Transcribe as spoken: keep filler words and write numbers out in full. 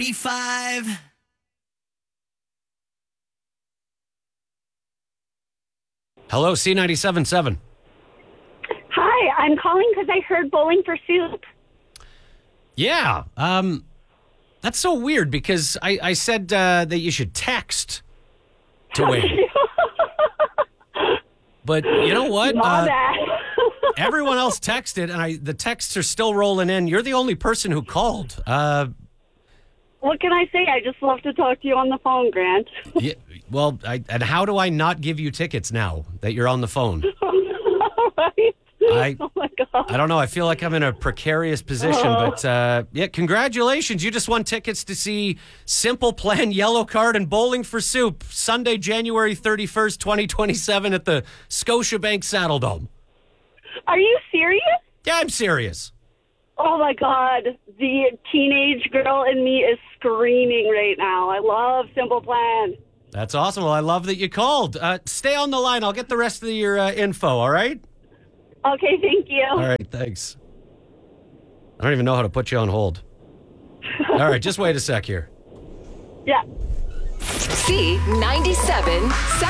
B five. Hello, C ninety-seven point seven. Hi, I'm calling because I heard Bowling for Soup. Yeah, um, that's so weird because I, I said uh, that you should text to win. But you know what? My Uh, bad. everyone else texted, and I the texts are still rolling in. You're the only person who called. Uh, What can I say? I just love to talk to you on the phone, Grant. yeah, well, I, and how do I not give you tickets now that you're on the phone? Right? I, Oh, my God. I don't know. I feel like I'm in a precarious position, but uh, yeah, congratulations. You just won tickets to see Simple Plan, Yellow Card, and Bowling for Soup Sunday, January thirty-first, twenty twenty-seven at the Scotiabank Saddledome. Are you serious? Yeah, I'm serious. Oh, my God. The teenage girl in me is screaming right now. I love Simple Plan. That's awesome. Well, I love that you called. Uh, stay on the line. I'll get the rest of your uh, info, all right? Okay, thank you. All right, thanks. I don't even know how to put you on hold. All right, just wait a sec here. Yeah. C ninety-seven.